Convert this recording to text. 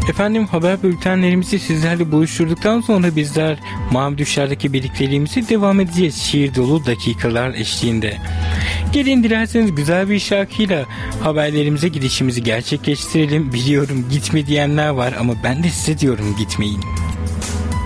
Efendim, haber bültenlerimizi sizlerle buluşturduktan sonra bizler Mavi Düşler'deki birlikteliğimizi devam edeceğiz şiir dolu dakikalar eşliğinde. Gelin dilerseniz güzel bir şarkıyla haberlerimize gidişimizi gerçekleştirelim. Biliyorum gitme diyenler var ama ben de size diyorum gitmeyin.